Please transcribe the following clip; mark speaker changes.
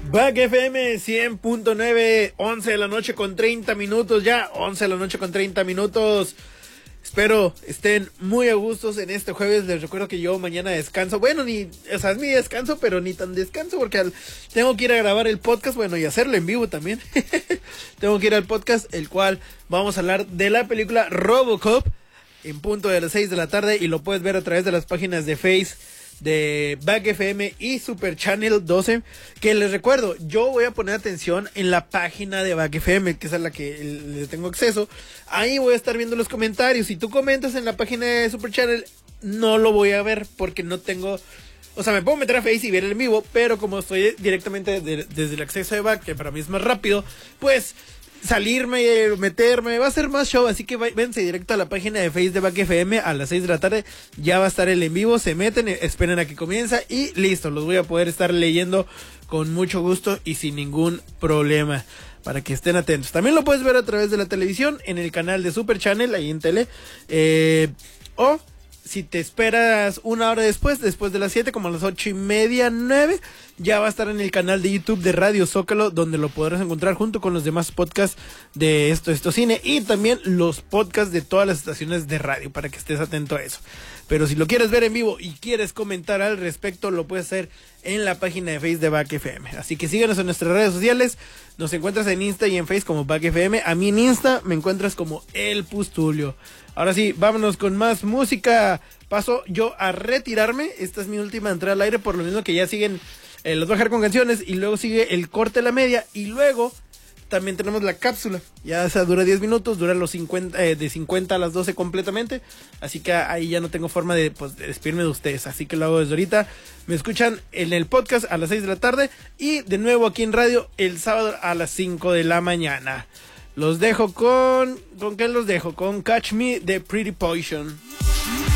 Speaker 1: Back FM 100.9, 11 de la noche con 30 minutos ya, 11 de la noche con 30 minutos. Espero estén muy a gustos en este jueves. Les recuerdo que yo mañana descanso. Bueno, o sea, es mi descanso, pero ni tan descanso porque tengo que ir a grabar el podcast, bueno, y hacerlo en vivo también. Tengo que ir al podcast, el cual vamos a hablar de la película RoboCop en punto de las 6 de la tarde y lo puedes ver a través de las páginas de Face de Back FM y Super Channel 12, que les recuerdo, yo voy a poner atención en la página de Back FM, que es a la que le tengo acceso. Ahí voy a estar viendo los comentarios. Si tú comentas en la página de Super Channel, no lo voy a ver porque no tengo, o sea, me puedo meter a Face y ver el en vivo, pero como estoy directamente desde el acceso de Back, que para mí es más rápido, pues salirme, meterme, va a ser más show, así que vénse directo a la página de Face de Back FM a las 6 de la tarde, ya va a estar el en vivo, se meten, esperen a que comienza y listo, los voy a poder estar leyendo con mucho gusto y sin ningún problema, para que estén atentos. También lo puedes ver a través de la televisión, en el canal de Super Channel, ahí en tele, o si te esperas una hora después de las 7, como a las 8:30, 9, ya va a estar en el canal de YouTube de Radio Zócalo, donde lo podrás encontrar junto con los demás podcasts de Esto Cine y también los podcasts de todas las estaciones de radio, para que estés atento a eso. Pero si lo quieres ver en vivo y quieres comentar al respecto, lo puedes hacer en la página de Face de Back FM. Así que síganos en nuestras redes sociales. Nos encuentras en Insta y en Face como Back FM. A mí en Insta me encuentras como El Pustulio. Ahora sí, vámonos con más música. Paso yo a retirarme. Esta es mi última entrada al aire, por lo mismo que ya siguen, los voy a dejar con canciones y luego sigue el corte de la media y luego también tenemos la cápsula. Ya esa dura 10 minutos, dura los 50, de 50 a las 12 completamente. Así que ahí ya no tengo forma de despedirme de ustedes. Así que lo hago desde ahorita. Me escuchan en el podcast a las 6 de la tarde y de nuevo aquí en radio el sábado a las 5 de la mañana. Los dejo ¿con qué los dejo? Con Catch Me de Pretty Poison.